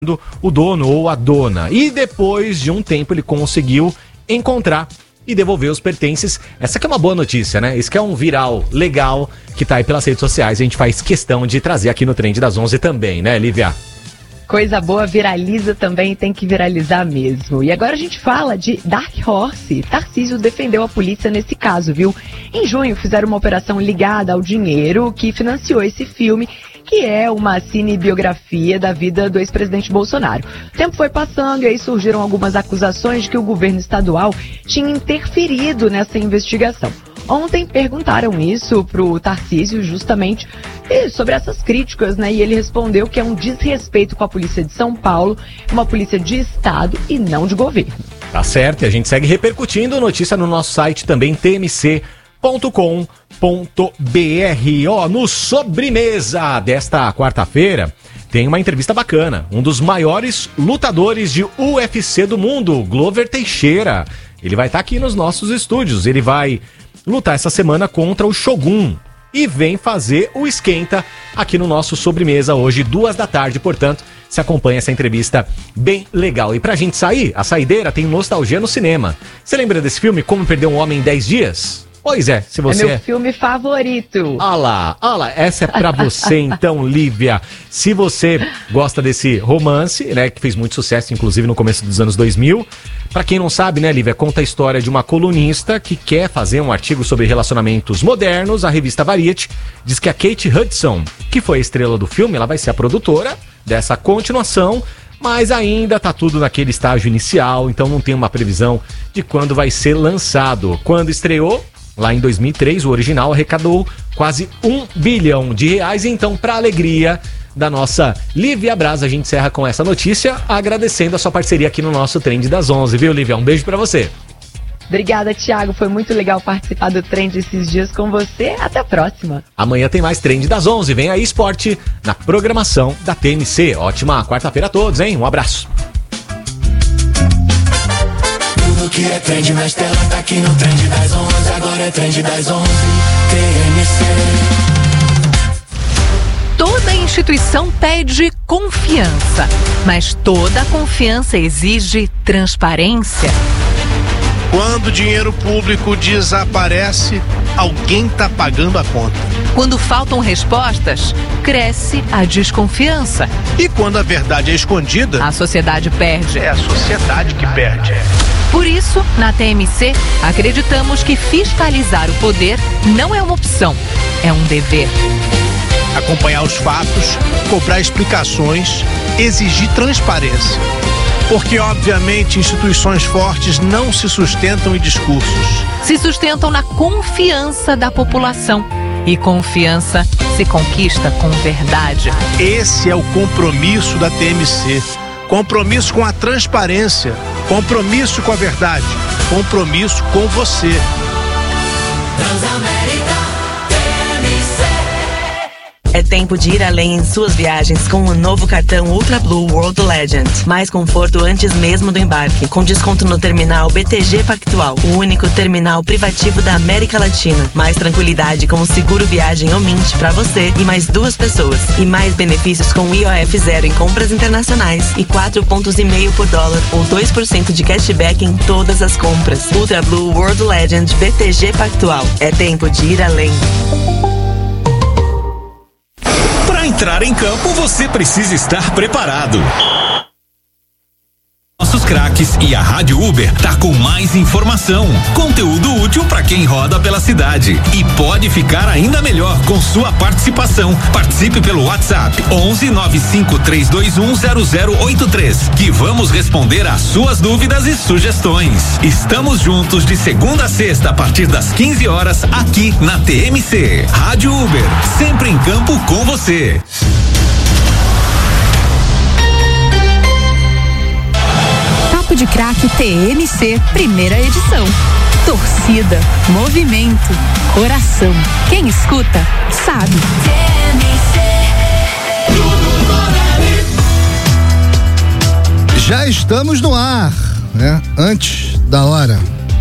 o dono ou a dona. E depois de um tempo ele conseguiu encontrar e devolver os pertences. Essa que é uma boa notícia, né? Isso que é um viral legal que tá aí pelas redes sociais. A gente faz questão de trazer aqui no Trend das 11 também, né, Lívia? Coisa boa viraliza também, tem que viralizar mesmo. E agora a gente fala de Dark Horse. Tarcísio defendeu a polícia nesse caso, viu? Em junho fizeram uma operação ligada ao dinheiro que financiou esse filme, que é uma cinebiografia da vida do ex-presidente Bolsonaro. O tempo foi passando e aí surgiram algumas acusações de que o governo estadual tinha interferido nessa investigação. Ontem perguntaram isso pro Tarcísio justamente sobre essas críticas, né? E ele respondeu que é um desrespeito com a polícia de São Paulo, uma polícia de estado e não de governo. Tá certo, e a gente segue repercutindo notícia no nosso site também, tmc.com.br. Ó, no Sobremesa desta quarta-feira tem uma entrevista bacana. Um dos maiores lutadores de UFC do mundo, Glover Teixeira. Ele vai estar aqui nos nossos estúdios. Ele vai lutar essa semana contra o Shogun e vem fazer o esquenta aqui no nosso Sobremesa hoje, 14h, portanto, se acompanha essa entrevista bem legal. E pra gente sair, a saideira tem Nostalgia no Cinema. Você lembra desse filme, Como Perder um Homem em 10 Dias? Pois é, se você... É meu filme favorito. Olha lá, essa é pra você então, Lívia. Se você gosta desse romance, né, que fez muito sucesso, inclusive no começo dos anos 2000, pra quem não sabe, né, Lívia, conta a história de uma colunista que quer fazer um artigo sobre relacionamentos modernos. A revista Variety diz que a Kate Hudson, que foi a estrela do filme, ela vai ser a produtora dessa continuação, mas ainda tá tudo naquele estágio inicial, então não tem uma previsão de quando vai ser lançado. Quando estreou, lá em 2003, o original arrecadou quase R$1 bilhão. Então, para alegria da nossa Lívia Braz, a gente encerra com essa notícia, agradecendo a sua parceria aqui no nosso Trend das 11, viu, Lívia? Um beijo para você. Obrigada, Thiago. Foi muito legal participar do Trend esses dias com você. Até a próxima. Amanhã tem mais Trend das 11. Vem aí, esporte, na programação da TMC. Ótima quarta-feira a todos, hein? Um abraço. Tudo que é trend na tela tá aqui no Trend das 11. Agora é Trend das 11, TMC. Toda instituição pede confiança, mas toda confiança exige transparência. Quando o dinheiro público desaparece, alguém está pagando a conta. Quando faltam respostas, cresce a desconfiança. E quando a verdade é escondida, a sociedade perde. É a sociedade que perde. Por isso, na TMC, acreditamos que fiscalizar o poder não é uma opção, é um dever. Acompanhar os fatos, cobrar explicações, exigir transparência. Porque, obviamente, instituições fortes não se sustentam em discursos. Se sustentam na confiança da população. E confiança se conquista com verdade. Esse é o compromisso da TMC. Compromisso com a transparência. Compromisso com a verdade. Compromisso com você. Transamérica, TMC. É tempo de ir além em suas viagens com o novo cartão Ultra Blue World Legend. Mais conforto antes mesmo do embarque, com desconto no terminal BTG Pactual, o único terminal privativo da América Latina. Mais tranquilidade com o seguro viagem Omint para você e mais 2 pessoas. E mais benefícios com IOF zero em compras internacionais e 4,5 pontos por dólar ou 2% de cashback em todas as compras. Ultra Blue World Legend BTG Pactual. É tempo de ir além. Para entrar em campo, você precisa estar preparado. Nossos craques e a Rádio Uber tá com mais informação, conteúdo útil para quem roda pela cidade e pode ficar ainda melhor com sua participação. Participe pelo WhatsApp 11 95 321 0083 que vamos responder às suas dúvidas e sugestões. Estamos juntos de segunda a sexta a partir das 15 horas aqui na TMC. Rádio Uber, sempre em campo com você. De Craque TMC, primeira edição. Torcida, movimento, coração. Quem escuta, sabe. Já estamos no ar, né? Antes da hora.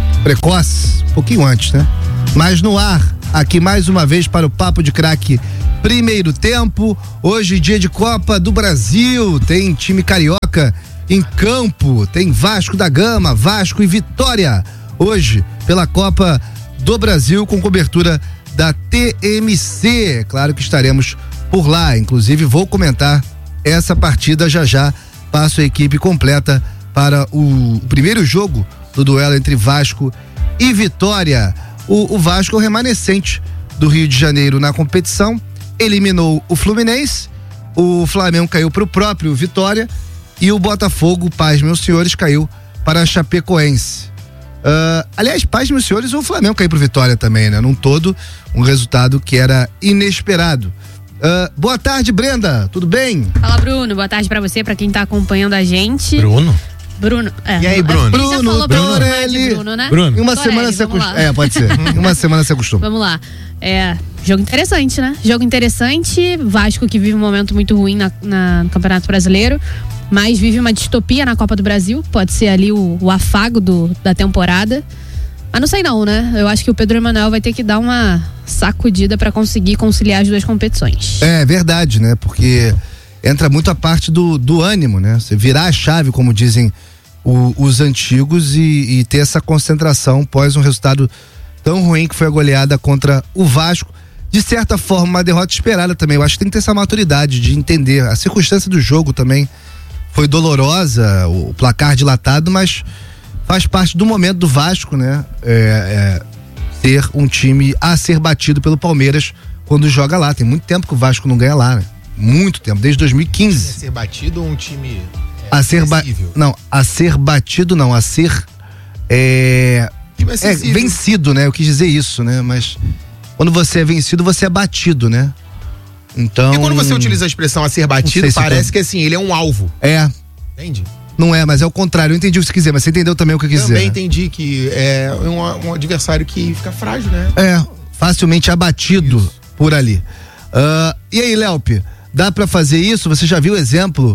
Precoce, um pouquinho antes, né? Mas no ar, aqui mais uma vez para o Papo de Craque primeiro tempo. Hoje, dia de Copa do Brasil, tem time carioca em campo, tem Vasco da Gama, Vasco e Vitória. Hoje, pela Copa do Brasil, com cobertura da TMC. Claro que estaremos por lá, inclusive vou comentar essa partida já. Passo a equipe completa para o primeiro jogo do duelo entre Vasco e Vitória. O Vasco é o remanescente do Rio de Janeiro na competição, eliminou o Fluminense, o Flamengo caiu para o próprio Vitória e o Botafogo, paz meus senhores, caiu para a Chapecoense. Aliás, paz meus senhores, o Flamengo caiu para o Vitória também, né? Num todo, um resultado que era inesperado. Boa tarde, Brenda, tudo bem? Fala, Bruno, boa tarde pra você, pra quem tá acompanhando a gente. Bruno, é. E aí, Bruno? Bruno, Bruno, né? Bruno. Em uma semana você acostuma. Pode ser. Em uma semana você acostuma. Vamos lá. Jogo interessante, né? Jogo interessante. Vasco que vive um momento muito ruim no Campeonato Brasileiro, mas vive uma distopia na Copa do Brasil. Pode ser ali o afago da temporada. Mas não sei não, né? Eu acho que o Pedro Emanuel vai ter que dar uma sacudida pra conseguir conciliar as duas competições. É verdade, né? Porque entra muito a parte do ânimo, né? Você virar a chave, como dizem os antigos, e ter essa concentração pós um resultado tão ruim que foi a goleada contra o Vasco. De certa forma, uma derrota esperada também. Eu acho que tem que ter essa maturidade de entender. A circunstância do jogo também foi dolorosa, o placar dilatado, mas faz parte do momento do Vasco, né? Ser um time a ser batido pelo Palmeiras quando joga lá. Tem muito tempo que o Vasco não ganha lá, né? Muito tempo, desde 2015. A ser batido ou um time Não, a ser batido não, a ser vencido, né? Eu quis dizer isso, né? Mas quando você é vencido, você é batido, né? Então... E quando você utiliza a expressão a ser batido, parece que assim, ele é um alvo. Entende? Não é, mas é o contrário. Eu entendi o que você quis dizer, mas você entendeu também o que eu quis dizer. Também entendi que é um adversário que fica frágil, né? Facilmente abatido por ali. E aí, Léope, dá pra fazer isso? Você já viu exemplo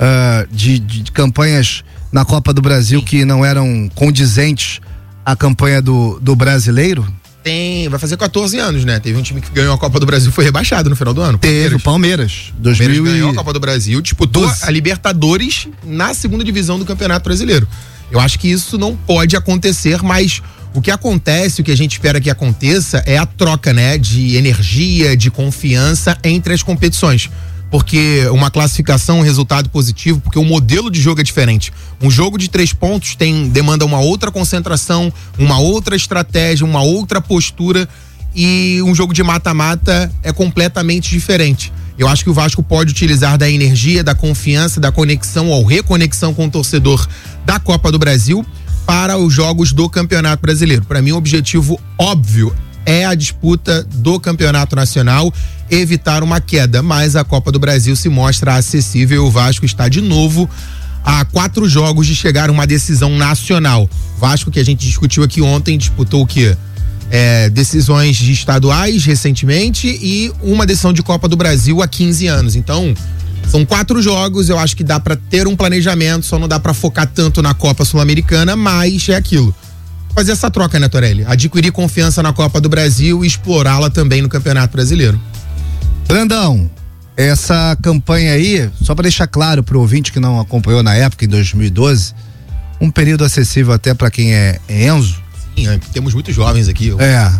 de campanhas na Copa do Brasil que não eram condizentes à campanha do brasileiro? Vai fazer 14 anos, né? Teve um time que ganhou a Copa do Brasil e foi rebaixado no final do ano. Teve o Palmeiras. Palmeiras ganhou a Copa do Brasil, disputou a Libertadores na segunda divisão do Campeonato Brasileiro. Eu acho que isso não pode acontecer, mas o que acontece, o que a gente espera que aconteça é a troca, né? De energia, de confiança entre as competições. Porque uma classificação, um resultado positivo, porque o modelo de jogo é diferente. Um jogo de 3 pontos demanda uma outra concentração, uma outra estratégia, uma outra postura, e um jogo de mata-mata é completamente diferente. Eu acho que o Vasco pode utilizar da energia, da confiança, da conexão ou reconexão com o torcedor da Copa do Brasil para os jogos do Campeonato Brasileiro. Para mim, o objetivo óbvio é a disputa do Campeonato Nacional, evitar uma queda, mas a Copa do Brasil se mostra acessível. O Vasco está de novo a 4 jogos de chegar a uma decisão nacional. Vasco, que a gente discutiu aqui ontem, disputou o quê? Decisões de estaduais recentemente e uma decisão de Copa do Brasil há 15 anos. Então, são 4 jogos, eu acho que dá para ter um planejamento, só não dá para focar tanto na Copa Sul-Americana, mas é aquilo. Fazer essa troca, né, Torelli? Adquirir confiança na Copa do Brasil e explorá-la também no Campeonato Brasileiro. Brandão, essa campanha aí, só para deixar claro pro ouvinte que não acompanhou na época, em 2012, um período acessível até para quem é Enzo. Sim, temos muitos jovens aqui.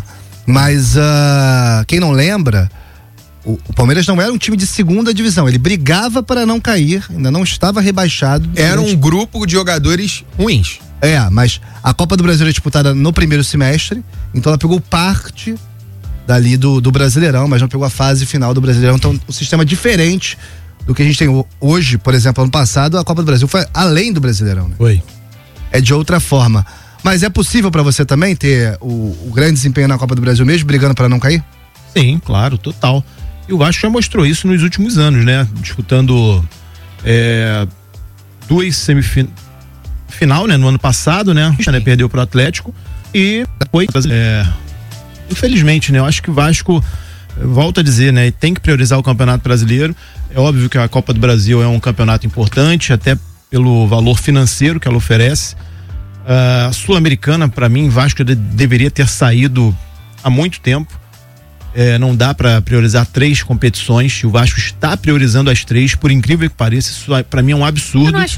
Mas quem não lembra, o Palmeiras não era um time de segunda divisão, ele brigava para não cair, ainda não estava rebaixado. Era um grupo de jogadores ruins. Mas a Copa do Brasil é disputada no primeiro semestre, então ela pegou parte dali do Brasileirão, mas não pegou a fase final do Brasileirão. Então, um sistema diferente do que a gente tem hoje. Por exemplo, ano passado, a Copa do Brasil foi além do Brasileirão, né? Foi. É de outra forma. Mas é possível para você também ter o grande desempenho na Copa do Brasil mesmo, brigando para não cair? Sim, claro, total. E o Vasco já mostrou isso nos últimos anos, né? Disputando 2 semifinais. Final, né? No ano passado, né? Perdeu pro Atlético e depois, infelizmente, né? Eu acho que o Vasco, volto a dizer, né? Tem que priorizar o Campeonato Brasileiro. É óbvio que a Copa do Brasil é um campeonato importante, até pelo valor financeiro que ela oferece. A Sul-Americana, para mim, Vasco deveria ter saído há muito tempo. Não dá para priorizar 3 competições, e o Vasco está priorizando as 3, por incrível que pareça, isso para mim é um absurdo. Eu não acho